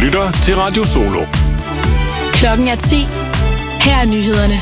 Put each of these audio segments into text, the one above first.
lytter til Radio Solo. Klokken er 10. Her er nyhederne.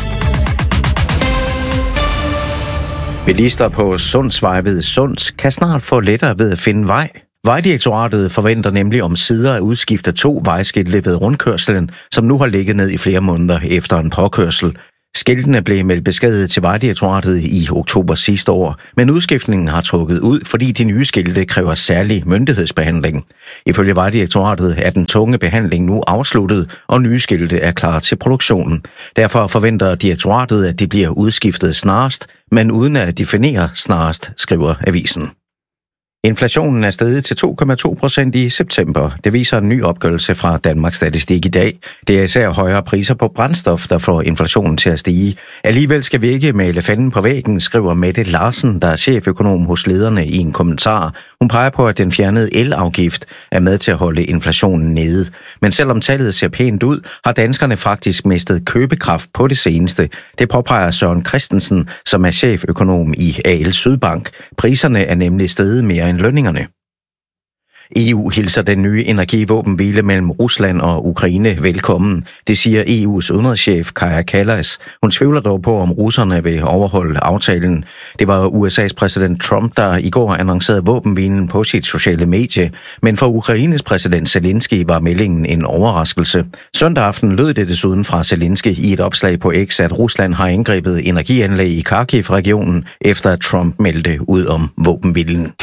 Bilister på Sundsvej ved Sunds kan snart få lettere ved at finde vej. Vejdirektoratet forventer nemlig omsider at udskifte 2 vejskilte ved rundkørslen, som nu har ligget ned i flere måneder efter en påkørsel. Skiltene blev meldt beskadiget til Vejdirektoratet i oktober sidste år, men udskiftningen har trukket ud, fordi de nye skilte kræver særlig myndighedsbehandling. Ifølge Vejdirektoratet er den tunge behandling nu afsluttet, og nye skilte er klar til produktionen. Derfor forventer direktoratet, at de bliver udskiftet snarest, men uden at definere snarest, skriver avisen. Inflationen er steget til 2,2% i september. Det viser en ny opgørelse fra Danmarks Statistik i dag. Det er især højere priser på brændstof, der får inflationen til at stige. Alligevel skal vi ikke male fanden på væggen, skriver Mette Larsen, der er cheføkonom hos lederne i en kommentar. Hun peger på, at den fjernede elafgift er med til at holde inflationen nede. Men selvom tallet ser pænt ud, har danskerne faktisk mistet købekraft på det seneste. Det påpeger Søren Christensen, som er cheføkonom i AL Sydbank. Priserne er nemlig steget mere end lønningerne. EU hilser den nye energivåbenhvile mellem Rusland og Ukraine velkommen. Det siger EU's udenrigschef Kaja Kallas. Hun tvivler dog på, om russerne vil overholde aftalen. Det var USA's præsident Trump, der i går annoncerede våbenhvilen på sit sociale medie. Men for Ukraines præsident Zelensky var meldingen en overraskelse. Søndag aften lød det desuden fra Zelensky i et opslag på X, at Rusland har indgrebet energianlæg i Kharkiv-regionen, efter at Trump meldte ud om våbenhvilen.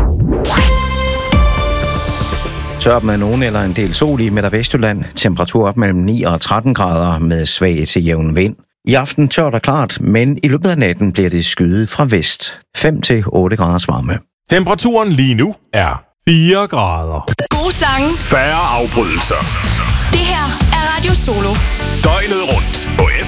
Tørt med nogen eller en del sol i Midt- og Vestjylland. Temperatur op mellem 9 og 13 grader med svag til jævn vind. I aften tørt og klart, men i løbet af natten bliver det skyet fra vest. 5 til 8 graders varme. Temperaturen lige nu er 4 grader. Gode sange. Færre afbrydelser. Det her er Radio Solo. Døgnet rundt på